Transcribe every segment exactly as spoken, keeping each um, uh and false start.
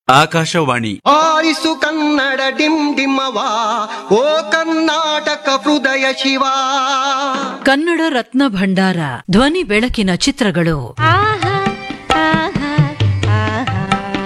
Akashvani. ಆರಿಸು Kannada dim ಡಿಮ್ಮವಾ, ಓ ಕರ್ನಾಟಕ ಹೃದಯ ಶಿವ. ಕನ್ನಡ ರತ್ನ ಭಂಡಾರ, ಧ್ವನಿ ಬೆಳಕಿನ ಚಿತ್ರಗಳು. ಆಹಾ, ಆಹಾ, ಆಹಾ.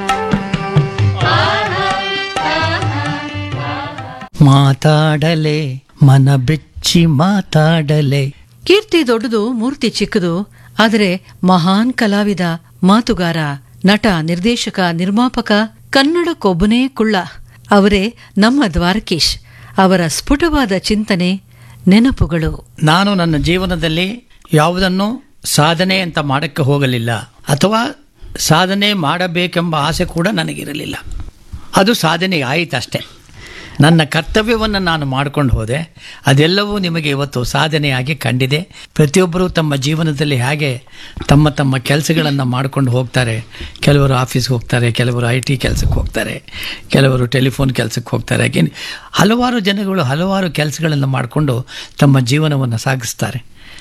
ಮಾತಾಡಲೆ ಮನ ಬೆಚ್ಚಿ ಮಾತಾಡಲೆ. ಕೀರ್ತಿ ದೊಡ್ಡದು, ಮೂರ್ತಿ ಚಿಕ್ಕದು, ಆದರೆ ಮಹಾನ್ ಕಲಾವಿದ, ಮಾತುಗಾರ, ನಟ, ನಿರ್ದೇಶಕ, ನಿರ್ಮಾಪಕ, ಕನ್ನಡಕ್ಕೊಬ್ಬನೇ ಕುಳ್ಳ. ಅವರೇ ನಮ್ಮ ದ್ವಾರಕೀಶ್. ಅವರ ಸ್ಫುಟವಾದ ಚಿಂತನೆ, ನೆನಪುಗಳು. ನಾನು ನನ್ನ ಜೀವನದಲ್ಲಿ ಯಾವುದನ್ನು ಸಾಧನೆ ಅಂತ ಮಾಡಕ್ಕೆ ಹೋಗಲಿಲ್ಲ, ಅಥವಾ ಸಾಧನೆ ಮಾಡಬೇಕೆಂಬ ಆಸೆ ಕೂಡ ನನಗಿರಲಿಲ್ಲ. ಅದು ಸಾಧನೆ ಆಯಿತಷ್ಟೇ. ನನ್ನ ಕರ್ತವ್ಯವನ್ನು ನಾನು ಮಾಡಿಕೊಂಡು ಹೋದೆ. ಅದೆಲ್ಲವೂ ನಿಮಗೆ ಇವತ್ತು ಸಾಧನೆಯಾಗಿ ಕಂಡಿದೆ. ಪ್ರತಿಯೊಬ್ಬರೂ ತಮ್ಮ ಜೀವನದಲ್ಲಿ ಹೇಗೆ ತಮ್ಮ ತಮ್ಮ ಕೆಲಸಗಳನ್ನು ಮಾಡ್ಕೊಂಡು ಹೋಗ್ತಾರೆ. ಕೆಲವರು ಆಫೀಸ್ಗೆ ಹೋಗ್ತಾರೆ, ಕೆಲವರು ಐ ಟಿ ಕೆಲಸಕ್ಕೆ ಹೋಗ್ತಾರೆ, ಕೆಲವರು ಟೆಲಿಫೋನ್ ಕೆಲಸಕ್ಕೆ ಹೋಗ್ತಾರೆ. ಹಲವಾರು ಜನಗಳು ಹಲವಾರು ಕೆಲಸಗಳನ್ನು ಮಾಡಿಕೊಂಡು ತಮ್ಮ ಜೀವನವನ್ನು ಸಾಗಿಸ್ತಾರೆ.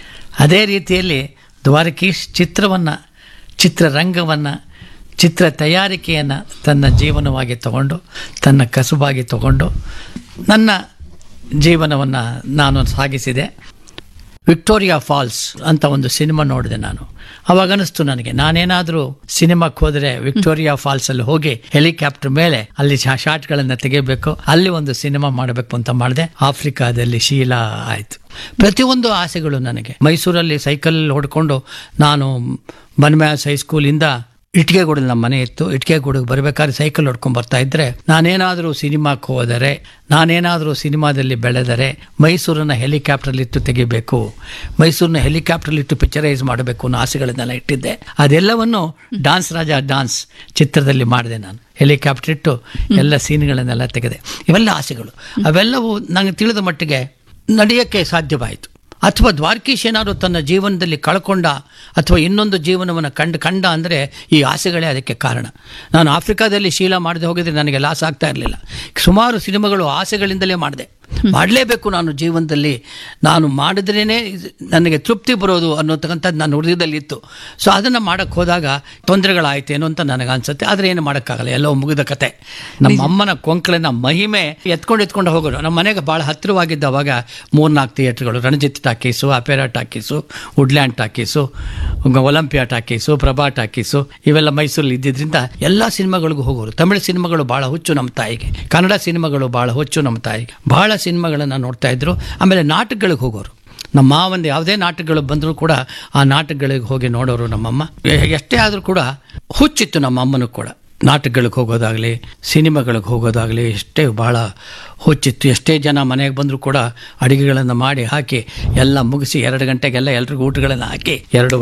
ಅದೇ ರೀತಿಯಲ್ಲಿ ದ್ವಾರಕೀಶ್ ಚಿತ್ರವನ್ನು, ಚಿತ್ರರಂಗವನ್ನು, ಚಿತ್ರ ತಯಾರಿಕೆಯನ್ನು ತನ್ನ ಜೀವನವಾಗಿ ತಗೊಂಡು, ತನ್ನ ಕಸುಬಾಗಿ ತಗೊಂಡು ನನ್ನ ಜೀವನವನ್ನು ನಾನು ಸಾಗಿಸಿದೆ. ವಿಕ್ಟೋರಿಯಾ ಫಾಲ್ಸ್ ಅಂತ ಒಂದು ಸಿನಿಮಾ ನೋಡಿದೆ ನಾನು. ಅವಾಗ ಅನಿಸ್ತು ನನಗೆ, ನಾನೇನಾದರೂ ಸಿನಿಮಾಕ್ಕೆ ಹೋದರೆ ವಿಕ್ಟೋರಿಯಾ ಫಾಲ್ಸ್ ಅಲ್ಲಿ ಹೋಗಿ ಹೆಲಿಕಾಪ್ಟರ್ ಮೇಲೆ ಅಲ್ಲಿ ಶಾಟ್ಗಳನ್ನು ತೆಗಿಬೇಕು, ಅಲ್ಲಿ ಒಂದು ಸಿನಿಮಾ ಮಾಡಬೇಕು ಅಂತ ಮಾಡಿದೆ. ಆಫ್ರಿಕಾದಲ್ಲಿ ಶೀಲಾ ಆಯಿತು. ಪ್ರತಿಯೊಂದು ಆಸೆಗಳು ನನಗೆ. ಮೈಸೂರಲ್ಲಿ ಸೈಕಲ್ ಹೊಡ್ಕೊಂಡು ನಾನು ಬನ್ಮ್ಯಾಸ್ ಹೈಸ್ಕೂಲಿಂದ ಇಟ್ಕೆಗೂಡಲ್ಲಿ ನಮ್ಮ ಮನೆ ಇತ್ತು. ಇಟ್ಕೆಗೂಡಿಗೆ ಬರಬೇಕಾದ್ರೆ ಸೈಕಲ್ ಹೊಡ್ಕೊಂಡು ಬರ್ತಾ ಇದ್ರೆ, ನಾನೇನಾದರೂ ಸಿನಿಮಾಕ್ಕೆ ಹೋದರೆ, ನಾನೇನಾದರೂ ಸಿನಿಮಾದಲ್ಲಿ ಬೆಳೆದರೆ ಮೈಸೂರನ್ನ ಹೆಲಿಕಾಪ್ಟರ್ಲಿಟ್ಟು ತೆಗಿಬೇಕು, ಮೈಸೂರನ್ನ ಹೆಲಿಕಾಪ್ಟರ್ಲಿಟ್ಟು ಪಿಕ್ಚರೈಸ್ ಮಾಡಬೇಕು ಅನ್ನೋ ಆಸೆಗಳನ್ನೆಲ್ಲ ಇಟ್ಟಿದ್ದೆ. ಅದೆಲ್ಲವನ್ನು ಡಾನ್ಸ್ ರಾಜ ಡಾನ್ಸ್ ಚಿತ್ರದಲ್ಲಿ ಮಾಡಿದೆ ನಾನು. ಹೆಲಿಕಾಪ್ಟರ್ ಇಟ್ಟು ಎಲ್ಲ ಸೀನ್ಗಳನ್ನೆಲ್ಲ ತೆಗೆದೆ. ಇವೆಲ್ಲ ಆಸೆಗಳು. ಅವೆಲ್ಲವೂ ನನಗೆ ತಿಳಿದ ಮಟ್ಟಿಗೆ ನಡೆಯೋಕ್ಕೆ ಸಾಧ್ಯವಾಯಿತು. ಅಥವಾ ದ್ವಾರಕೀಶ್ ಏನಾದರೂ ತನ್ನ ಜೀವನದಲ್ಲಿ ಕಳ್ಕೊಂಡ, ಅಥವಾ ಇನ್ನೊಂದು ಜೀವನವನ್ನು ಕಂಡು ಕಂಡ ಅಂದರೆ ಈ ಆಸೆಗಳೇ ಅದಕ್ಕೆ ಕಾರಣ. ನಾನು ಆಫ್ರಿಕಾದಲ್ಲಿ ಶೀಲಾ ಮಾಡದೆ ಹೋಗಿದ್ರೆ ನನಗೆ ಲಾಸ್ ಆಗ್ತಾ ಇರಲಿಲ್ಲ. ಸುಮಾರು ಸಿನಿಮಾಗಳು ಆಸೆಗಳಿಂದಲೇ ಮಾಡಿದೆ. ಮಾಡಲೇಬೇಕು ನಾನು ಜೀವನದಲ್ಲಿ, ನಾನು ಮಾಡಿದ್ರೇ ನನಗೆ ತೃಪ್ತಿ ಬರೋದು ಅನ್ನೋತಕ್ಕಂಥದ್ದು ನನ್ನ ಹೃದಯದಲ್ಲಿ ಇತ್ತು. ಸೊ ಅದನ್ನು ಮಾಡೋಕ್ಕೆ ಹೋದಾಗ ತೊಂದರೆಗಳಾಯ್ತೇನೋ ಅಂತ ನನಗೆ ಅನ್ಸುತ್ತೆ. ಆದರೆ ಏನು ಮಾಡೋಕ್ಕಾಗಲ್ಲ, ಎಲ್ಲೋ ಮುಗಿದ ಕತೆ. ನಮ್ಮ ಅಮ್ಮನ ಕೊಂಕಳನ ಮಹಿಮೆ ಎತ್ಕೊಂಡು ಎತ್ಕೊಂಡು ಹೋಗೋರು. ನಮ್ಮ ಮನೆಗೆ ಭಾಳ ಹತ್ತಿರವಾಗಿದ್ದವಾಗ ಮೂರ್ನಾಲ್ಕು ಥಿಯೇಟ್ರ್ಗಳು, Ranjit talkies, opera talkies, Woodland talkies, Olympia talkies, Prabha talkies, ಇವೆಲ್ಲ ಮೈಸೂರಲ್ಲಿ ಇದ್ದಿದ್ದರಿಂದ ಎಲ್ಲ ಸಿನಿಮಾಗಳಿಗೂ ಹೋಗೋರು. ತಮಿಳು ಸಿನಿಮಾಗಳು ಭಾಳ ಹುಚ್ಚು ನಮ್ಮ ತಾಯಿಗೆ, ಕನ್ನಡ ಸಿನಿಮಾಗಳು ಭಾಳ ಹುಚ್ಚು ನಮ್ಮ ತಾಯಿಗೆ. ಭಾಳ ಸಿನಿಮಾಗಳನ್ನು ನೋಡ್ತಾ ಇದ್ರು. ಆಮೇಲೆ ನಾಟಕಗಳಿಗೆ ಹೋಗೋರು. ನಮ್ಮ ಮಾವಂದು ಯಾವುದೇ ನಾಟಕಗಳು ಬಂದರೂ ಕೂಡ ಆ ನಾಟಕಗಳಿಗೆ ಹೋಗಿ ನೋಡೋರು ನಮ್ಮಮ್ಮ. ಎಷ್ಟೇ ಆದರೂ ಕೂಡ ಹುಚ್ಚಿತ್ತು ನಮ್ಮ ಅಮ್ಮನೂ ಕೂಡ. ನಾಟಕಗಳಿಗೆ ಹೋಗೋದಾಗಲಿ, ಸಿನಿಮಾಗಳಿಗೆ ಹೋಗೋದಾಗಲಿ ಎಷ್ಟೇ ಭಾಳ ಹುಚ್ಚಿತ್ತು. ಎಷ್ಟೇ ಜನ ಮನೆಗೆ ಬಂದರೂ ಕೂಡ ಅಡುಗೆಗಳನ್ನು ಮಾಡಿ ಹಾಕಿ ಎಲ್ಲ ಮುಗಿಸಿ ಎರಡು ಗಂಟೆಗೆಲ್ಲ ಎಲ್ರಿಗೂ ಊಟಗಳನ್ನು ಹಾಕಿ ಎರಡು